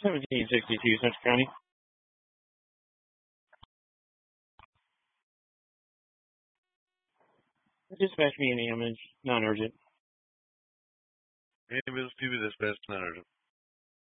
1762, Central County. Dispatch me any image, non-urgent. Ambulance TV dispatch, non-urgent.